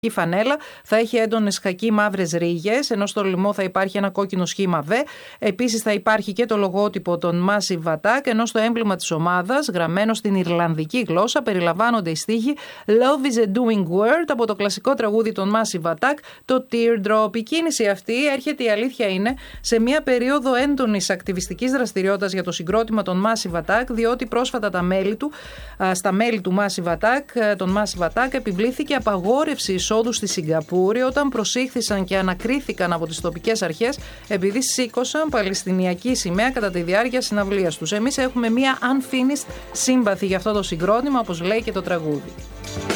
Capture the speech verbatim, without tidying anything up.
Η φανέλα θα έχει έντονες χακί μαύρες ρίγες, ενώ στο λαιμό θα υπάρχει ένα κόκκινο σχήμα V. Επίσης θα υπάρχει και το λογότυπο των Massive Attack, ενώ στο έμβλημα της ομάδας, γραμμένο στην ιρλανδική γλώσσα, περιλαμβάνονται οι στίχοι Love is a doing word από το κλασικό τραγούδι των Massive Attack, το Teardrop. Η κίνηση αυτή έρχεται, η αλήθεια είναι, σε μια περίοδο έντονης ακτιβιστικής δραστηριότητας για το συγκρότημα των Massive Attack, διότι πρόσφατα τα μέλη του, στα μέλη του Massive Attack, των Massive Attack επιβλήθηκε απαγόρευση εισόδου στη Σιγκαπούρη όταν προσήχθησαν και ανακρίθηκαν από τις τοπικές αρχές επειδή σήκωσαν παλαιστινιακή σημαία κατά τη διάρκεια συναυλίας τους. Εμείς έχουμε μια unfinished sympathy για αυτό το συγκρότημα, όπως λέει και το τραγούδι.